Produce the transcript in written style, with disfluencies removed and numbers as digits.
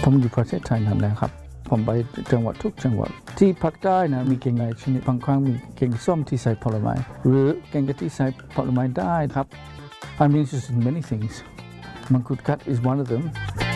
ผมอยู่ประเทศไทยนานแล้วครับผมไปจังหวัดทุกจังหวัดที่ภาคใต้นะมีแกงหลายชนิดบางครั้งมีแกงส้มที่ใส่ผลไม้หรือแกงกะทิใส่ผลไม้ได้ครับ I'm interested in many things. Mangkut kat is one of them.